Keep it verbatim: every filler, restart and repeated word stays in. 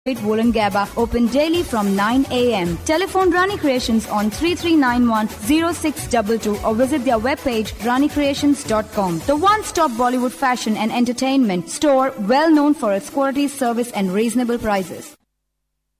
Woolen Gaba, open daily from nine a.m. Telephone Rani Creations on three three nine one zero six two two or visit their webpage rani creations dot com. The one-stop Bollywood fashion and entertainment store, well known for its quality, service and reasonable prices.